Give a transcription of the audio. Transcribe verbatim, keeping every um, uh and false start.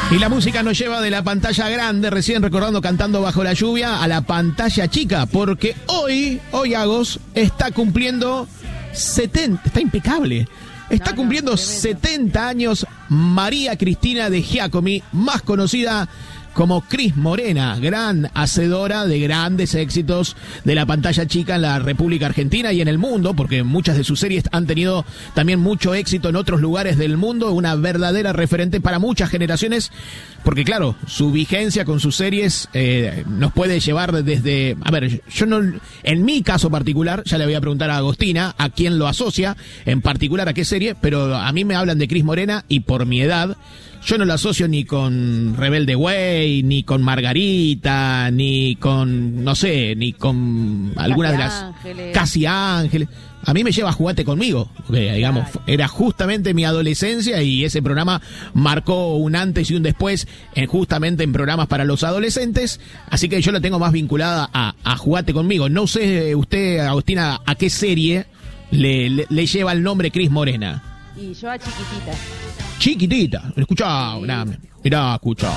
Y la música nos lleva de la pantalla grande, recién recordando Cantando Bajo la Lluvia, a la pantalla chica, porque hoy, hoy Agos, está cumpliendo setenta, está impecable, está no, cumpliendo no, setenta años María Cristina de Giacomi, más conocida como Cris Morena, gran hacedora de grandes éxitos de la pantalla chica en la República Argentina y en el mundo, porque muchas de sus series han tenido también mucho éxito en otros lugares del mundo, una verdadera referente para muchas generaciones, porque claro, su vigencia con sus series eh, nos puede llevar desde, a ver, yo no, en mi caso particular, ya le voy a preguntar a Agostina a quién lo asocia, en particular a qué serie, pero a mí me hablan de Cris Morena y por mi edad, yo no lo asocio ni con Rebelde Way, ni con Margarita, ni con, no sé, ni con alguna de las Ángeles. Casi Ángeles. A mí me lleva a Jugate Conmigo, porque digamos, claro, era justamente mi adolescencia y ese programa marcó un antes y un después en, justamente en programas para los adolescentes, así que yo lo tengo más vinculada a, a Jugate Conmigo. No sé usted, Agostina, a qué serie le, le, le lleva el nombre Cris Morena. Y yo a Chiquitita. Chiquitita, escuchá, mirá, mirá, escuchá.